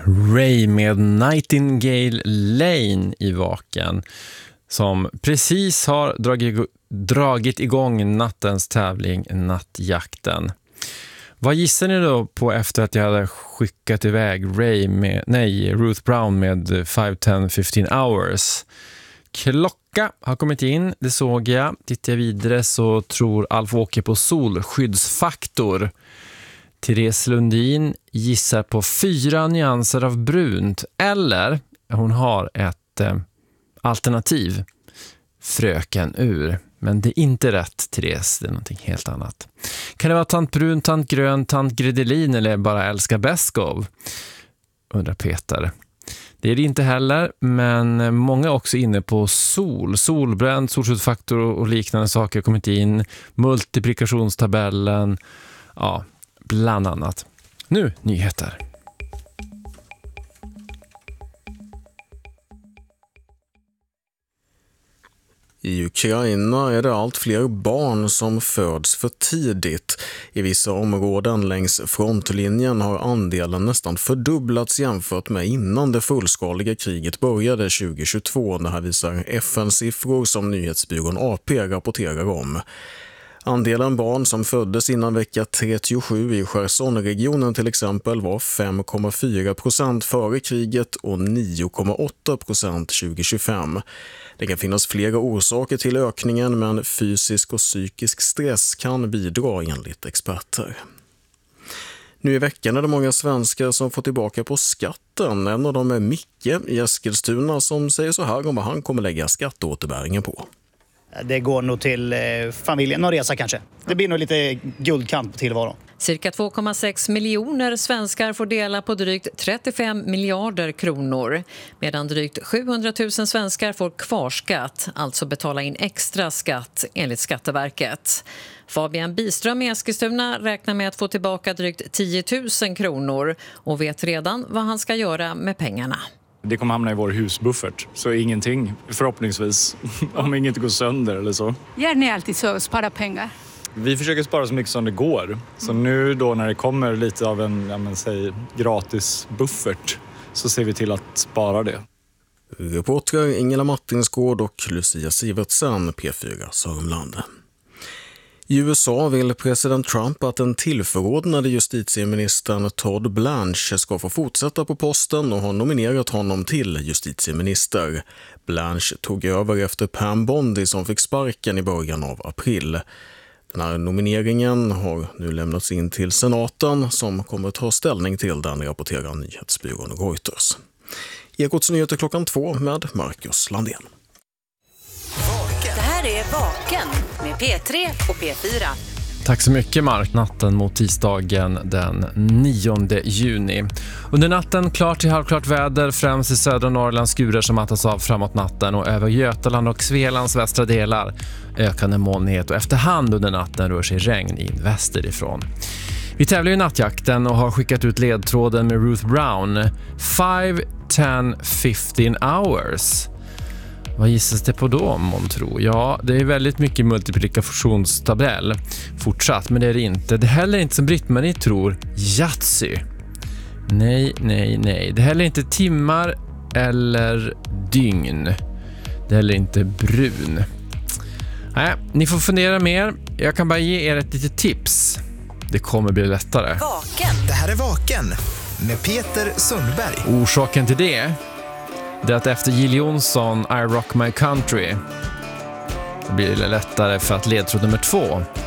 Ray med Nightingale Lane i Vaken, som precis har dragit igång nattens tävling Nattjakten. Vad gissar ni då på efter att jag hade skickat iväg Ruth Brown med 5, 10, 15 hours? Klocka har kommit in, det såg jag. Tittar jag vidare så tror Alf Åke på solskyddsfaktor. Therese Lundin gissar på 4 nyanser av brunt, eller hon har ett alternativ, fröken ur. Men det är inte rätt, Therese, det är någonting helt annat. Kan det vara tant brun, tant grön, tant gredelin eller bara älska Beskov? Undrar Peter. Det är det inte heller, men många är också inne på solbränd, solskyddsfaktor och liknande saker har kommit in. Multiplikationstabellen, ja, bland annat. Nu, nyheter. I Ukraina är det allt fler barn som föds för tidigt. I vissa områden längs frontlinjen har andelen nästan fördubblats jämfört med innan det fullskaliga kriget började 2022. Det här visar FN-siffror som nyhetsbyrån AP rapporterar om. Andelen barn som föddes innan vecka 37 i Cherson-regionen till exempel var 5,4% före kriget och 9,8% 2025. Det kan finnas flera orsaker till ökningen, men fysisk och psykisk stress kan bidra enligt experter. Nu i veckan är det många svenskar som får tillbaka på skatten. En av dem är Micke i Eskilstuna som säger så här om vad han kommer lägga skatteåterbäringen på. Det går nog till familjen, någon resa kanske. Det blir nog lite guldkant på tillvaron. Cirka 2,6 miljoner svenskar får dela på drygt 35 miljarder kronor. Medan drygt 700 000 svenskar får kvarskatt, alltså betala in extra skatt enligt Skatteverket. Fabian Biström i Eskilstuna räknar med att få tillbaka drygt 10 000 kronor och vet redan vad han ska göra med pengarna. Det kommer hamna i vår husbuffert, så ingenting, förhoppningsvis, om inget går sönder eller så. Gör ni alltid så, spara pengar? Vi försöker spara så mycket som det går. Så nu då när det kommer lite av en gratis buffert så ser vi till att spara det. Reportrar Ingela Martinsgård och Lucia Sivertsen, P4 Sörmland. I USA vill president Trump att den tillförordnade justitieministern Todd Blanche ska få fortsätta på posten och har nominerat honom till justitieminister. Blanche tog över efter Pam Bondi som fick sparken i början av april. Den här nomineringen har nu lämnats in till senaten som kommer ta ställning till den, rapporterar nyhetsbyrån Reuters. Ekots nyheter 2:00 med Marcus Landén. Det här är Vaken med P3 och P4. Tack så mycket, Mark. Natten mot tisdagen den 9 juni. Under natten klart till halvklart väder, främst i södra Norrland skurar som mattas av framåt natten och över Götaland och Svealands västra delar. Ökande molnighet och efterhand under natten rör sig regn in västerifrån. Vi tävlar i Nattjakten och har skickat ut ledtråden med Ruth Brown. 5, 10, 15 hours. Vad gissas det på då, månntro? Ja, det är väldigt mycket multiplikationstabell fortsatt, men det är det inte. Det är heller inte som Britt-Marie tror, Yatzy. Nej. Det är heller inte timmar eller dygn. Det är heller inte brun. Nej, ni får fundera mer. Jag kan bara ge er ett litet tips. Det kommer bli lättare. Vaken. Det här är Vaken med Peter Sundberg. Orsaken till det är att efter Jill Johnson, I Rock My Country, det blir det lättare för att ledtråd nummer 2